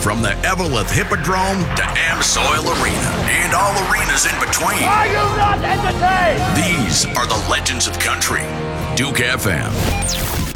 From the Eveleth Hippodrome to Amsoil Arena and all arenas in between. Are you not entertained? These are the legends of country. Duke FM.